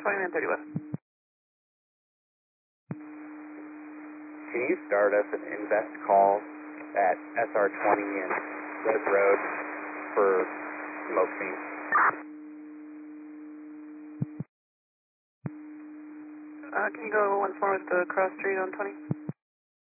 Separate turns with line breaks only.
2930 West.
Can you start us an invest call at SR20 and Red Road for smoke scene?
Can you go once more with the cross street on 20?